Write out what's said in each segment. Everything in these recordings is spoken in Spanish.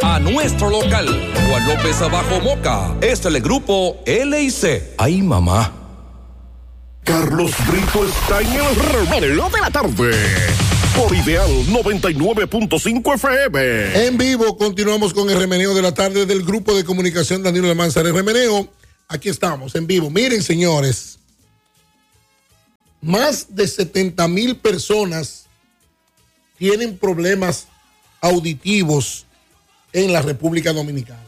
a nuestro local. Juan López Abajo Moca, es el grupo LIC. ¡Ay, mamá! Carlos Brito está en el revuelo de la tarde. Por Ideal 99.5 FM. En vivo continuamos con el remeneo de la tarde del grupo de comunicación Danilo Almanzar. El remeneo, aquí estamos en vivo. Miren, señores, más de 70,000 personas tienen problemas auditivos en la República Dominicana.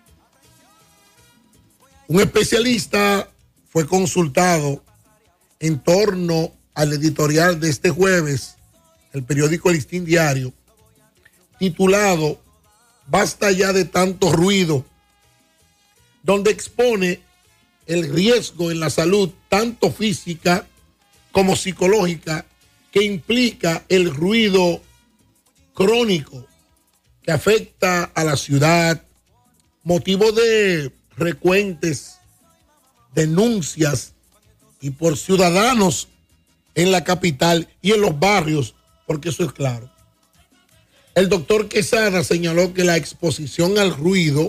Un especialista fue consultado en torno al editorial de este jueves, el periódico El Listín Diario, titulado "Basta ya de tanto ruido", donde expone el riesgo en la salud, tanto física como psicológica, que implica el ruido crónico que afecta a la ciudad, motivo de frecuentes denuncias y por ciudadanos en la capital y en los barrios, porque eso es claro. El doctor Quesada señaló que la exposición al ruido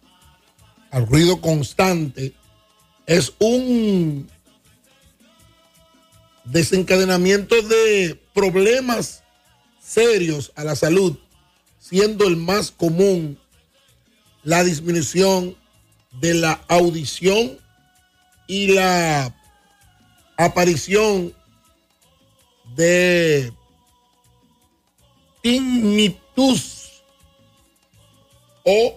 constante, es un desencadenamiento de problemas serios a la salud, siendo el más común la disminución de la audición y la aparición de tinnitus o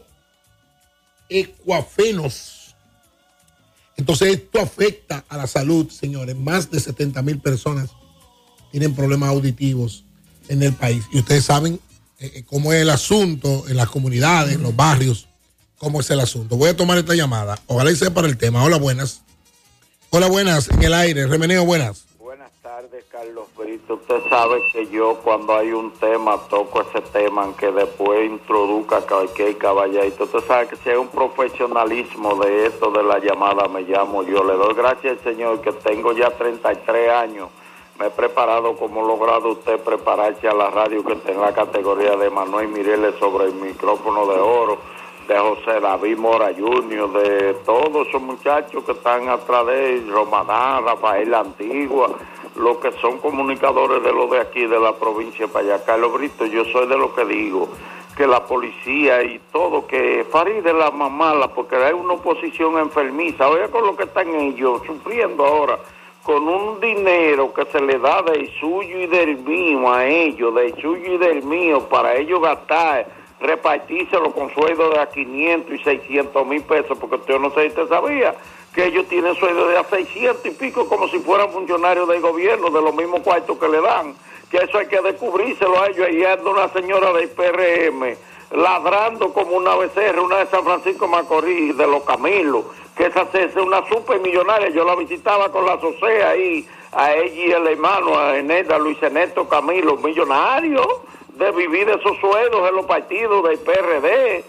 ecuafenos. Entonces esto afecta a la salud, señores. Más de 70,000 personas tienen problemas auditivos en el país. Y ustedes saben cómo es el asunto en las comunidades, en los barrios, cómo es el asunto. Voy a tomar esta llamada. Ojalá y sea para el tema. Hola, buenas. Hola, buenas, en el aire. Remeneo, buenas. Buenas tardes, Carlos Brito. Usted sabe que yo cuando hay un tema toco ese tema, aunque después introduzca cualquier caballadito. Usted sabe que si hay un profesionalismo de esto de la llamada, me llamo yo. Le doy gracias al Señor que tengo ya 33 años. Me he preparado como ha logrado usted prepararse a la radio, que está en la categoría de Manuel Mireles sobre el micrófono de oro, de José David Mora Jr., de todos esos muchachos que están atrás de él, Romadán, Rafael La Antigua, los que son comunicadores de los de aquí, de la provincia para allá. Carlos Brito, yo soy de lo que digo, que la policía y todo, que Farideh la mamala, porque hay una oposición enfermiza. Oiga con lo que están ellos sufriendo ahora, con un dinero que se le da del suyo y del mío a ellos, del suyo y del mío, para ellos gastar, repartírselo con sueldo de a 500 y 600 mil pesos, porque yo no sé si usted sabía que ellos tienen sueldo de a 600 y pico, como si fueran funcionarios del gobierno, de los mismos cuartos que le dan, que eso hay que descubrírselo a ellos. Ahí anda una señora del PRM ladrando como una becerra, una de San Francisco Macorís, de los Camilos, que esa es una super millonaria. Yo la visitaba con la Sosea ahí, a ella y el hermano, a Eneda, Luis Ernesto Camilo, millonarios de vivir de esos sueldos en los partidos del PRD,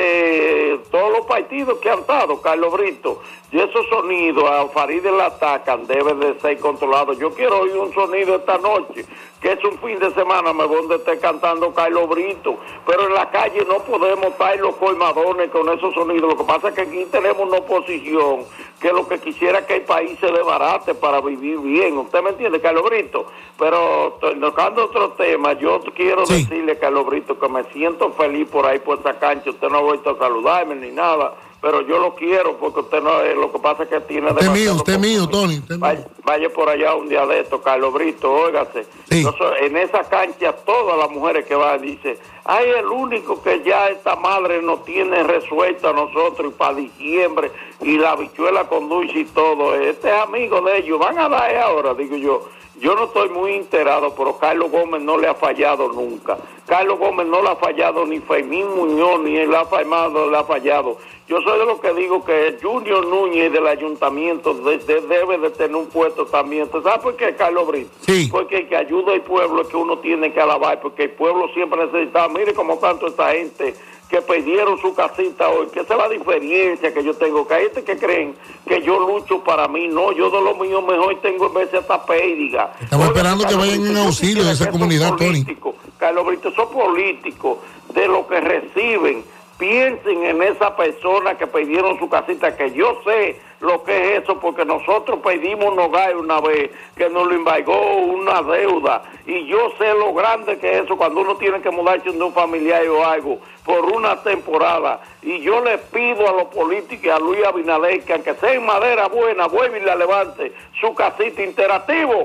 de todos los partidos que han dado, Carlos Brito. Y esos sonidos a Farideh la atacan, deben de ser controlados. Yo quiero oír un sonido esta noche, que es un fin de semana, me voy a estar cantando Carlos Brito, pero en la calle no podemos estar los colmadones con esos sonidos. Lo que pasa es que aquí tenemos una oposición que lo que quisiera que el país se desbarate para vivir bien. ¿Usted me entiende, Carlos Brito? Pero tocando otro tema, yo quiero decirle, Carlos Brito, que me siento feliz por ahí, por esa cancha. Usted no ha vuelto a saludarme ni nada, pero yo lo quiero porque usted no es, lo que pasa es que tiene usted mío, Tony. Vaya por allá un día de esto, Carlos Brito, óigase. Sí. En esa cancha todas las mujeres que van dicen, ay, el único que ya esta madre nos tiene resuelto a nosotros y para diciembre, y la habichuela con dulce y todo, este es amigo de ellos, van a dar ahora, digo yo. Yo no estoy muy enterado, pero Carlos Gómez no le ha fallado nunca. Carlos Gómez no le ha fallado ni Fermín Muñoz, ni él le ha fallado. Yo soy de los que digo que Junior Núñez del ayuntamiento debe de tener un puesto también. ¿Usted sabe por qué, Carlos Brito? Sí. Porque el que ayuda al pueblo es que uno tiene que alabar, porque el pueblo siempre necesita. Mire cómo tanto esta gente que perdieron su casita hoy, que esa es la diferencia que yo tengo, que hay gente que creen que yo lucho para mí, no, yo de lo mío mejor tengo en vez de hasta pérdida. Estamos esperando que vayan en auxilio de esa comunidad, Tony. Carlos Brito, son políticos de lo que reciben piensen en esa persona que pidieron su casita, que yo sé lo que es eso, porque nosotros pedimos un hogar una vez, que nos lo embargó una deuda, y yo sé lo grande que es eso, cuando uno tiene que mudarse de un familiar o algo, por una temporada, y yo le pido a los políticos y a Luis Abinader, que aunque sea en madera buena, vuelva y la levante su casita interactivo.